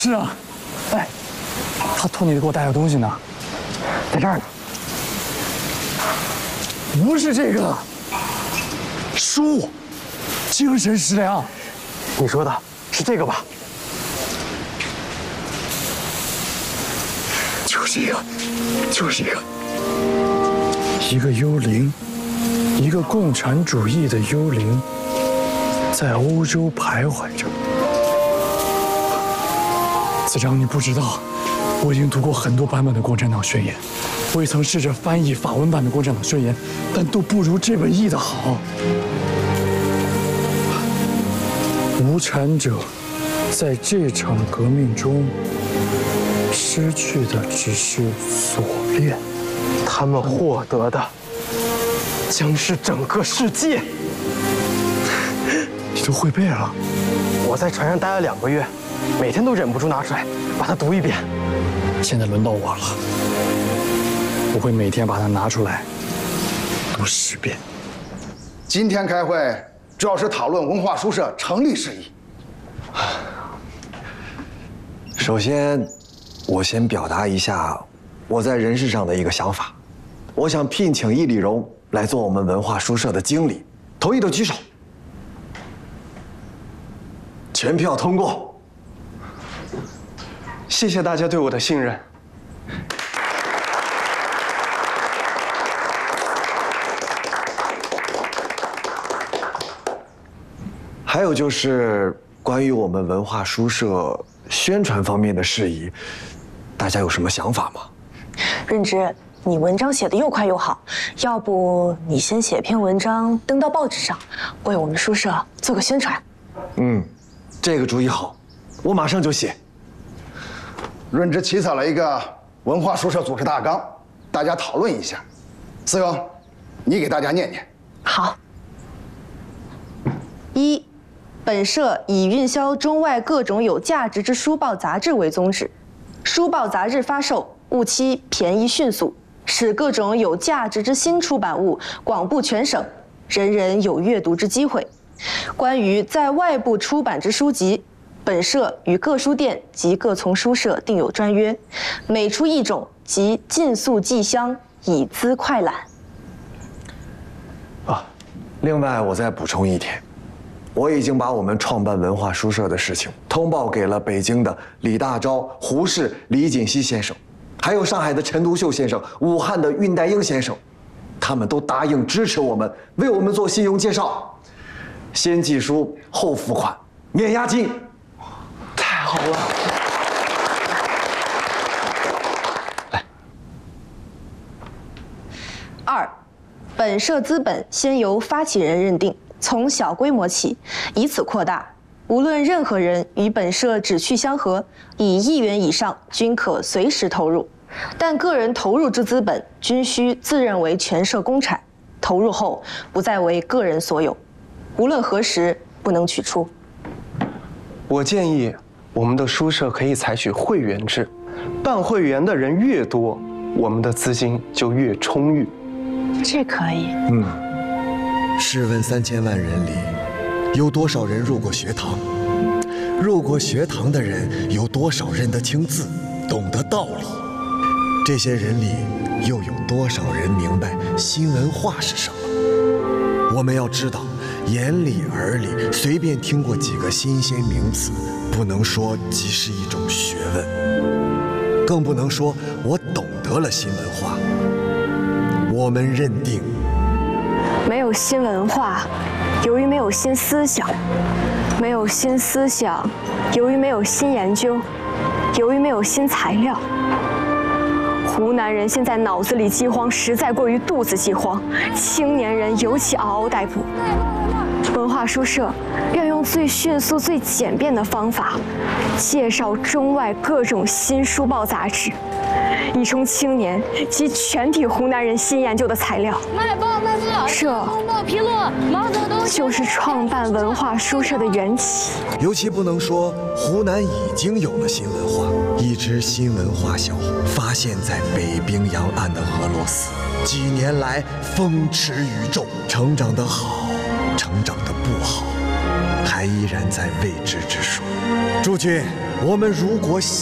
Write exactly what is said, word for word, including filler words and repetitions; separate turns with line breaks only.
是啊，哎，他托你给我带个东西呢，在这儿呢。不是这个，书，精神食粮。
你说的是这个吧？
就是这个，就是这个。一个幽灵，一个共产主义的幽灵，在欧洲徘徊着。子章，你不知道，我已经读过很多版本的《共产党宣言》，我也曾试着翻译法文版的《共产党宣言》，但都不如这本译的好。无产者在这场革命中失去的只是锁链，
他们获得的将是整个世界。
你都会背了？
我在船上待了两个月，每天都忍不住拿出来把它读一遍。
现在轮到我了，我会每天把它拿出来读十遍。
今天开会主要是讨论文化书社成立事宜。
首先，我先表达一下我在人事上的一个想法，我想聘请易礼荣来做我们文化书社的经理。同意的举手。全票通过。
谢谢大家对我的信任。
还有就是关于我们文化书社宣传方面的事宜，大家有什么想法吗？
润之，你文章写得又快又好，要不你先写篇文章登到报纸上，为我们书社做个宣传。
嗯，这个主意好，我马上就写。
润之起草了一个文化书社组织大纲，大家讨论一下。思荣，你给大家念念。
好。一，本社以运销中外各种有价值之书报杂志为宗旨，书报杂志发售务期便宜迅速，使各种有价值之新出版物广布全省，人人有阅读之机会。关于在外部出版之书籍，本社与各书店及各从书社订有专约，每出一种即尽速寄箱，以资快览。
啊，另外我再补充一点，我已经把我们创办文化书社的事情通报给了北京的李大钊、胡适、李锦熙先生，还有上海的陈独秀先生、武汉的恽代英先生，他们都答应支持我们，为我们做信用介绍，先寄书后付款，免押金。
太好了！
来，
二，本社资本先由发起人认定，从小规模起，以此扩大。无论任何人与本社志趣相合，以一元以上均可随时投入，但个人投入之资本均需自认为全社公产，投入后不再为个人所有，无论何时不能取出。
我建议我们的书社可以采取会员制，办会员的人越多，我们的资金就越充裕。
这可以。
嗯，试问三千万人里，有多少人入过学堂？入过学堂的人，有多少认得清字，懂得道理？这些人里，又有多少人明白新文化是什么？我们要知道，眼里耳里随便听过几个新鲜名词，不能说即是一种学问，更不能说我懂得了新文化。我们认定，
没有新文化，由于没有新思想；没有新思想，由于没有新研究；由于没有新材料。湖南人现在脑子里饥荒实在过于肚子饥荒，青年人尤其嗷嗷待哺。文化书社要用最迅速、最简便的方法，介绍中外各种新书报杂志，以充青年及全体湖南人新研究的材料。这就是创办文化书社的缘起。
尤其不能说湖南已经有了新文化，一支新文化小伙发现在北冰洋岸的俄罗斯，几年来风驰宇宙，成长得好，成长得不好，还还依然在未知之数。诸君，我们如果